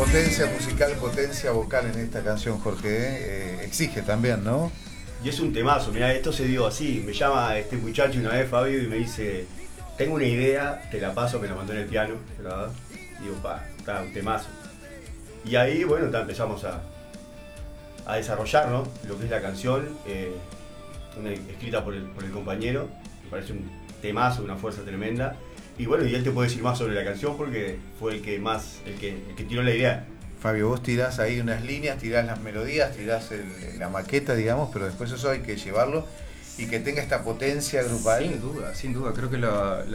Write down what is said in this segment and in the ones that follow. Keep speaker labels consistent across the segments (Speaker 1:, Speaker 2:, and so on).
Speaker 1: Potencia musical, potencia vocal en esta canción, Jorge, exige también, ¿no?
Speaker 2: Y es un temazo, mirá, esto se dio así. Me llama este muchacho una vez, Fabio, y me dice: tengo una idea, te la paso, me la mandó en el piano, ¿verdad? Digo, está un temazo. Y ahí, bueno, empezamos a desarrollar, ¿no? Lo que es la canción, escrita por el compañero. Me parece un temazo, una fuerza tremenda. Y bueno, y él te puede decir más sobre la canción porque fue el que tiró la idea.
Speaker 1: Fabio, vos tirás ahí unas líneas, tirás las melodías, tirás la maqueta, digamos, pero después eso hay que llevarlo y que tenga esta potencia grupal.
Speaker 3: Sin duda, creo que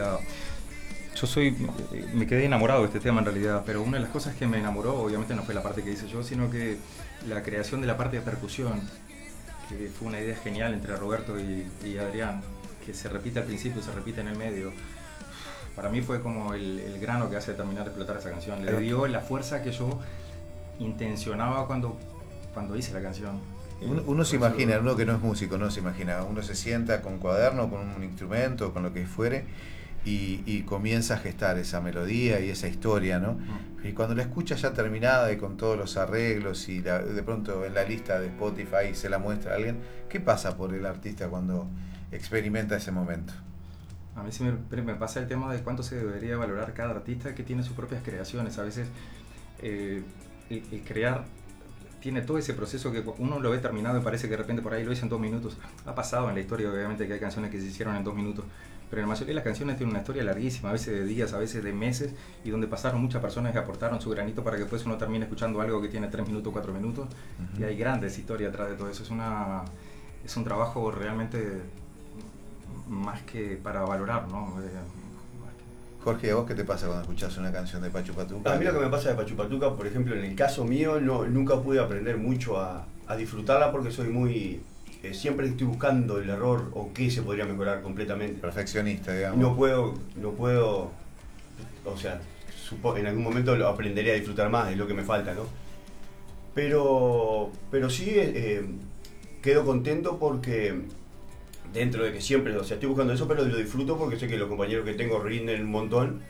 Speaker 3: me quedé enamorado de este tema en realidad, pero una de las cosas que me enamoró obviamente no fue la parte que hice yo, sino que la creación de la parte de percusión, que fue una idea genial entre Roberto y Adrián, que se repite al principio, se repite en el medio. Para mí fue como el grano que hace terminar de explotar esa canción. Le dio la fuerza que yo intencionaba cuando hice la canción.
Speaker 1: Uno se imagina, uno que no es músico, no se imagina, uno se sienta con cuaderno, con un instrumento, con lo que fuere, y comienza a gestar esa melodía y esa historia, ¿no? Y cuando la escucha ya terminada y con todos los arreglos y de pronto en la lista de Spotify se la muestra a alguien, ¿qué pasa por el artista cuando experimenta ese momento?
Speaker 3: A mí sí me pasa el tema de cuánto se debería valorar cada artista que tiene sus propias creaciones. A veces el crear tiene todo ese proceso que uno lo ve terminado y parece que de repente por ahí lo hizo en 2 minutos. Ha pasado en la historia, obviamente, que hay canciones que se hicieron en 2 minutos, pero la mayoría de las canciones tienen una historia larguísima, a veces de días, a veces de meses, y donde pasaron muchas personas que aportaron su granito para que después uno termine escuchando algo que tiene 3 minutos, 4 minutos, y hay grandes historias atrás de todo eso. Es un trabajo realmente más que para valorar, ¿no?
Speaker 1: Jorge, ¿a vos qué te pasa cuando escuchás una canción de Pachu Patuca?
Speaker 2: A mí lo que me pasa de Pachu Patuca, por ejemplo, en el caso mío, nunca pude aprender mucho a disfrutarla porque soy muy... siempre estoy buscando el error o qué se podría mejorar completamente.
Speaker 1: Perfeccionista, digamos.
Speaker 2: No puedo, o sea, en algún momento lo aprenderé a disfrutar más, es lo que me falta, ¿no? Pero sí quedo contento porque dentro de que siempre, o sea, estoy buscando eso, pero lo disfruto porque sé que los compañeros que tengo rinden un montón,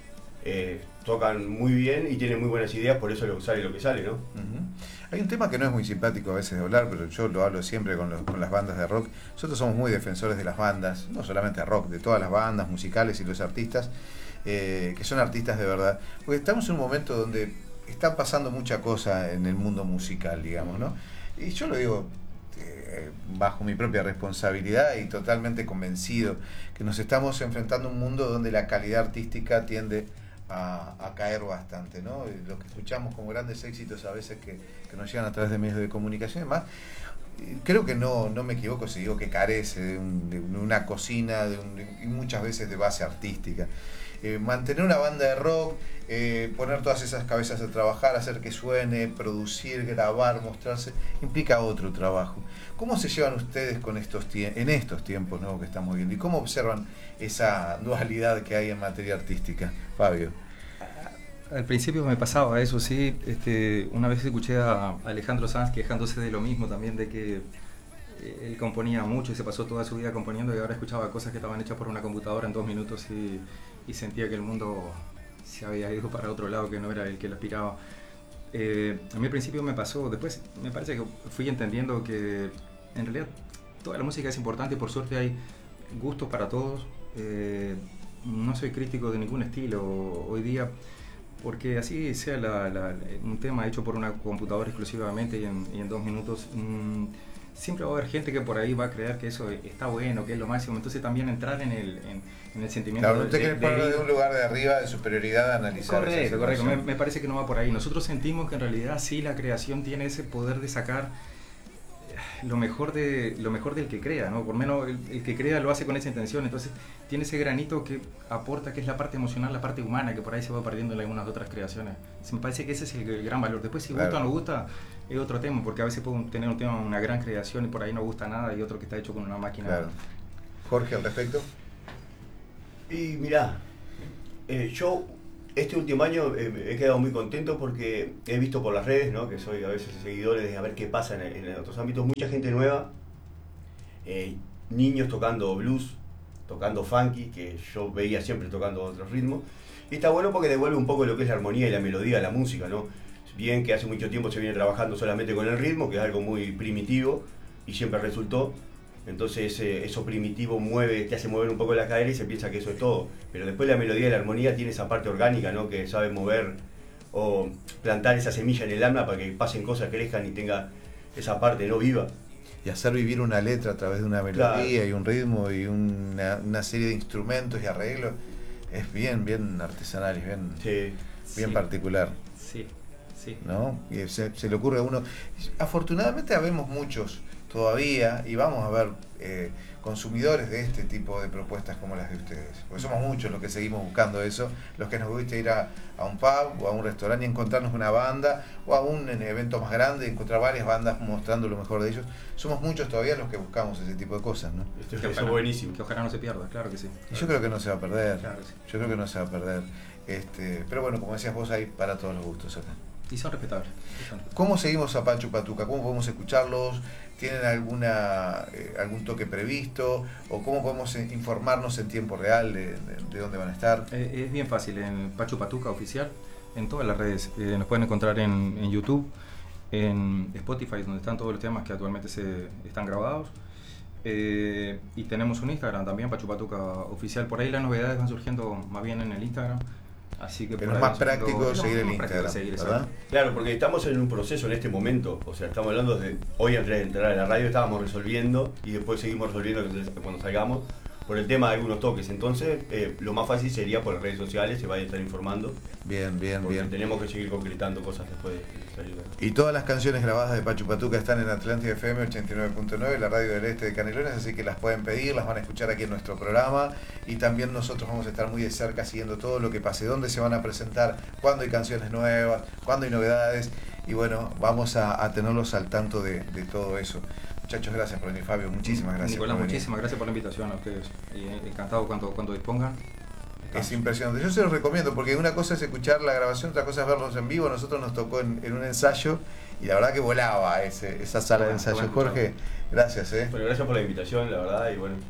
Speaker 2: tocan muy bien y tienen muy buenas ideas, por eso sale lo que sale, ¿no?
Speaker 1: Hay un tema que no es muy simpático a veces de hablar, pero yo lo hablo siempre con las bandas de rock. Nosotros somos muy defensores de las bandas, no solamente de rock, de todas las bandas musicales y los artistas, que son artistas de verdad, porque estamos en un momento donde está pasando mucha cosa en el mundo musical, digamos, ¿no? Y yo lo digo bajo mi propia responsabilidad y totalmente convencido que nos estamos enfrentando a un mundo donde la calidad artística tiende a caer bastante, ¿no? Lo que escuchamos como grandes éxitos a veces que nos llegan a través de medios de comunicación y demás, creo que no me equivoco si digo que carece de una cocina y muchas veces de base artística. Mantener una banda de rock, poner todas esas cabezas a trabajar, hacer que suene, producir, grabar, mostrarse, implica otro trabajo. ¿Cómo se llevan ustedes con en estos tiempos nuevos que estamos viviendo? ¿Y cómo observan esa dualidad que hay en materia artística? Fabio.
Speaker 3: Al principio me pasaba eso, sí. Una vez escuché a Alejandro Sanz quejándose de lo mismo también, de que él componía mucho y se pasó toda su vida componiendo y ahora escuchaba cosas que estaban hechas por una computadora en 2 minutos y sentía que el mundo se había ido para otro lado, que no era el que lo aspiraba. A mí al principio me pasó, después me parece que fui entendiendo que en realidad toda la música es importante y por suerte hay gustos para todos. No soy crítico de ningún estilo hoy día, porque así sea un tema hecho por una computadora exclusivamente y en 2 minutos, siempre va a haber gente que por ahí va a creer que eso está bueno, que es lo máximo. Entonces también entrar en el sentimiento...
Speaker 1: Claro, no te querés poner de un lugar de arriba de superioridad a analizar.
Speaker 3: Correcto. Me parece que no va por ahí. Nosotros sentimos que en realidad sí la creación tiene ese poder de sacar lo mejor del que crea, ¿no? Por lo menos el que crea lo hace con esa intención. Entonces tiene ese granito que aporta, que es la parte emocional, la parte humana, que por ahí se va perdiendo en algunas otras creaciones. Me parece que ese es el gran valor. Después si gusta o no gusta es otro tema, porque a veces puedo tener un tema, una gran creación y por ahí no gusta nada y otro que está hecho con una máquina.
Speaker 1: Claro. Jorge, al respecto.
Speaker 2: Y mirá, yo este último año he quedado muy contento porque he visto por las redes, ¿no? Que soy a veces seguidores de a ver qué pasa en otros ámbitos, mucha gente nueva, niños tocando blues, tocando funky, que yo veía siempre tocando otros ritmos, y está bueno porque devuelve un poco lo que es la armonía y la melodía de la música, ¿no? bien que hace mucho tiempo se viene trabajando solamente con el ritmo, que es algo muy primitivo y siempre resultó. Entonces eso primitivo te hace mover un poco la cadera y se piensa que eso es todo. Pero después la melodía y la armonía tiene esa parte orgánica, ¿no? Que sabe mover o plantar esa semilla en el alma para que pasen cosas, crezcan y tenga esa parte, ¿no? Viva.
Speaker 1: Y hacer vivir una letra a través de una melodía, claro, y un ritmo y una serie de instrumentos y arreglos, es bien artesanal y bien particular.
Speaker 3: Sí, sí.
Speaker 1: ¿No? Y se le ocurre a uno. Afortunadamente habemos muchos todavía y vamos a ver consumidores de este tipo de propuestas como las de ustedes, porque somos muchos los que seguimos buscando eso, los que nos gusta ir a un pub o a un restaurante y encontrarnos una banda, o a un evento más grande y encontrar varias bandas mostrando lo mejor de ellos. Somos muchos todavía los que buscamos ese tipo de cosas, ¿no?
Speaker 2: Eso es buenísimo.
Speaker 3: Que ojalá no se pierda, claro que sí.
Speaker 1: Y yo creo que no se va a perder,
Speaker 3: claro que sí.
Speaker 1: Yo creo que no se va a perder. Pero bueno, como decías vos, hay para todos los gustos acá.
Speaker 3: Y son respetables.
Speaker 1: ¿Cómo seguimos a Pachu Patuca? ¿Cómo podemos escucharlos? ¿Tienen algún toque previsto? ¿O cómo podemos informarnos en tiempo real de dónde van a estar?
Speaker 3: Es bien fácil, en Pachu Patuca Oficial, en todas las redes. Nos pueden encontrar en YouTube, en Spotify, donde están todos los temas que actualmente están grabados. Y tenemos un Instagram también, Pachu Patuca Oficial. Por ahí las novedades van surgiendo más bien en el Instagram. Así que
Speaker 1: pero es más práctico seguir el Instagram, ¿verdad?
Speaker 2: Claro, porque estamos en un proceso en este momento, o sea, estamos hablando de hoy antes de entrar a la radio estábamos resolviendo y después seguimos resolviendo cuando salgamos por el tema de algunos toques. Entonces, lo más fácil sería por las redes sociales, se vaya a estar informando.
Speaker 1: Bien.
Speaker 2: Tenemos que seguir concretando cosas después de salir.
Speaker 1: Y todas las canciones grabadas de Pachu Patuca están en Atlántida FM 89.9, la radio del este de Canelones, así que las pueden pedir, las van a escuchar aquí en nuestro programa y también nosotros vamos a estar muy de cerca siguiendo todo lo que pase, dónde se van a presentar, cuándo hay canciones nuevas, cuándo hay novedades y bueno, vamos a tenerlos al tanto de todo eso. Muchachos, gracias por venir, Fabio, muchísimas gracias.
Speaker 3: Nicolás, muchísimas gracias por la invitación a ustedes y encantado cuando dispongan.
Speaker 1: Es impresionante, yo se los recomiendo porque una cosa es escuchar la grabación, otra cosa es verlos en vivo. Nosotros nos tocó en un ensayo y la verdad que volaba esa sala de ensayo. Jorge, gracias.
Speaker 2: Bueno, gracias por la invitación, la verdad, y bueno,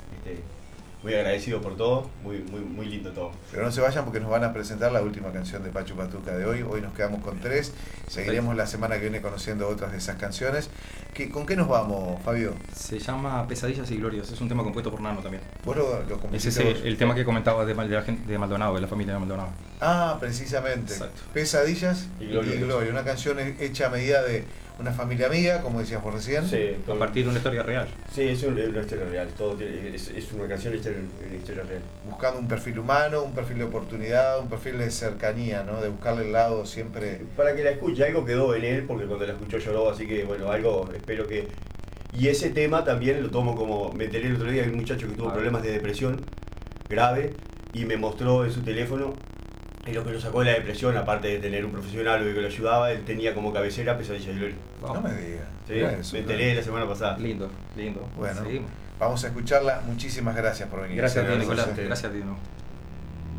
Speaker 2: muy agradecido por todo, muy lindo todo.
Speaker 1: Pero no se vayan porque nos van a presentar la última canción de Pachu Patuca de hoy. Hoy nos quedamos con 3, seguiremos la semana que viene conociendo otras de esas canciones. ¿Con qué nos vamos, Fabio?
Speaker 3: Se llama Pesadillas y Glorias, es un tema compuesto por Nano también.
Speaker 1: ¿Vos lo compusiste?
Speaker 3: Ese es el tema que comentaba de la gente de Maldonado, de la familia de Maldonado.
Speaker 1: Ah, precisamente.
Speaker 3: Exacto.
Speaker 1: Pesadillas y Gloria. Una canción hecha a medida de una familia amiga, como decías por recién.
Speaker 2: Sí,
Speaker 3: a partir de una historia real.
Speaker 2: Sí, es una historia real. Es una canción hecha en una historia real.
Speaker 1: Buscando un perfil humano, un perfil de oportunidad, un perfil de cercanía, ¿no? De buscarle el lado siempre.
Speaker 2: Para que la escuche, algo quedó en él, porque cuando la escuchó lloró, así que bueno, algo espero que. Y ese tema también lo tomo como. Me enteré el otro día de un muchacho que tuvo problemas de depresión grave y me mostró en su teléfono. Y lo que lo sacó de la depresión, aparte de tener un profesional que lo ayudaba, él tenía como cabecera Pesadilla y Gloria.
Speaker 1: No me digas.
Speaker 2: Sí, me enteré la semana pasada.
Speaker 3: Lindo.
Speaker 1: Bueno,
Speaker 3: seguimos.
Speaker 1: Vamos a escucharla. Muchísimas gracias por venir.
Speaker 3: Gracias a ti, Nicolás. Gracias a ti, ¿no?